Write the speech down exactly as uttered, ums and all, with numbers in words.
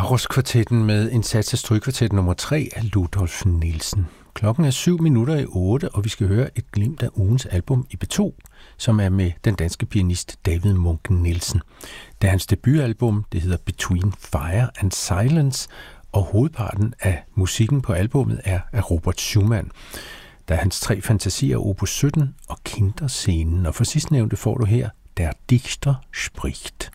Aros-kvartetten med en sats af strygkvartet nummer tre af Ludolf Nielsen. Klokken er syv minutter i otte, og vi skal høre et glimt af ugens album i B to, som er med den danske pianist David Munch Nielsen. Det er hans debutalbum, det hedder Between Fire and Silence, og hovedparten af musikken på albummet er af Robert Schumann. Der er hans tre fantasier, opus sytten og Kinderscenen, og for sidstnævnte får du her Der Dichter spricht.